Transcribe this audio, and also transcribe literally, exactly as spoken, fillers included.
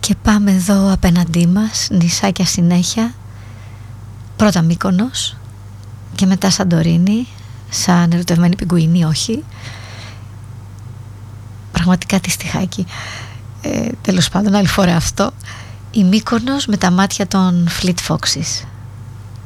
Και πάμε εδώ απέναντί μας, νησάκια συνέχεια. Πρώτα Μύκονος και μετά Σαντορίνη, σαν ερωτευμένη πιγκουίνη, όχι. Πραγματικά τι στιχάκι. Ε, τέλος πάντων, άλλη φορά αυτό. Η Μύκονος με τα μάτια των Fleet Foxes.